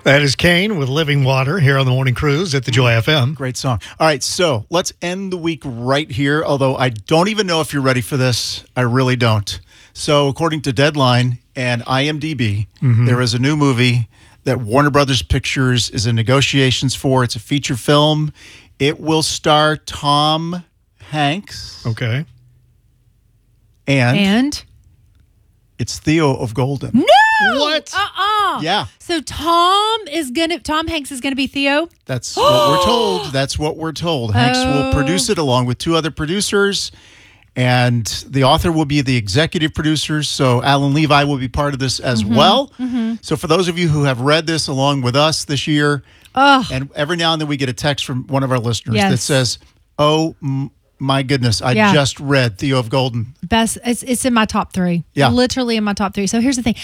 That is Kane with Living Water here on the Morning Cruise at the Joy FM. Great song. All right, so let's end the week right here, although I don't even know if you're ready for this. I really don't. So according to Deadline and IMDb, there is a new movie that Warner Brothers Pictures is in negotiations for. It's a feature film. It will star Tom Hanks. Okay. And it's Theo of Golden. No! What? Yeah. So Tom Hanks is gonna be Theo? That's what we're told. That's what we're told. Hanks will produce it along with two other producers, and the author will be the executive producers. So Alan Levi will be part of this as well. So for those of you who have read this along with us this year, and every now and then we get a text from one of our listeners that says, my goodness, I just read Theo of Golden. Best. It's in my top 3. Yeah. Literally in my top 3. So here's the thing.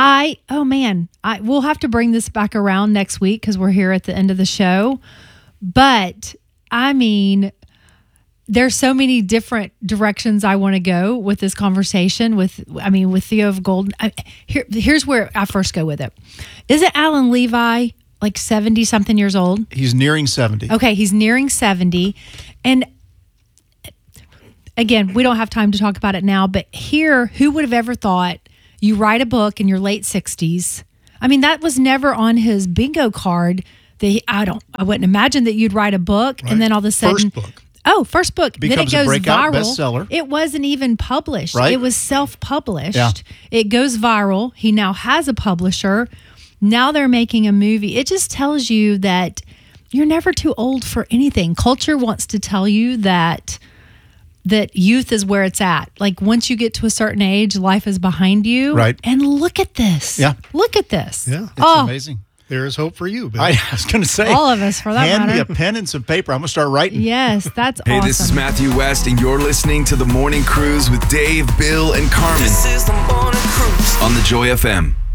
We'll have to bring this back around next week because we're here at the end of the show. But I mean, there's so many different directions I want to go with this conversation with Theo of Golden. Here's where I first go with it. Isn't Alan Levi like 70 something years old? He's nearing 70. Okay. He's nearing 70. And again, we don't have time to talk about it now, but here, who would have ever thought you write a book in your late 60s? I mean, that was never on his bingo card. I wouldn't imagine that you'd write a book and then all of a sudden. First book. Becomes then it goes a breakout viral. bestseller. It wasn't even published. Right. It was self-published. Yeah. It goes viral. He now has a publisher. Now they're making a movie. It just tells you that you're never too old for anything. Culture wants to tell you that youth is where it's at. Like once you get to a certain age, life is behind you. Right. And look at this. Yeah. Look at this. Yeah. It's amazing. There is hope for you, Bill. I was going to say. All of us, for that hand matter. me a pen and some paper. I'm going to start writing. Yes, that's Hey, awesome. this is Matthew West, and you're listening to The Morning Cruise with Dave, Bill, and Carmen. This is the Morning Cruise. On the Joy FM.